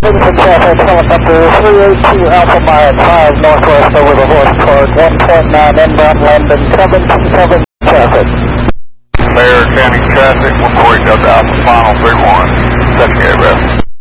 Traffic, helicopter 382 Alpha Mile 5 northwest over the horse court, 1.9 inbound London, Covington traffic. Bear County traffic, 140 Delta Alpha Final 31, secondary rest.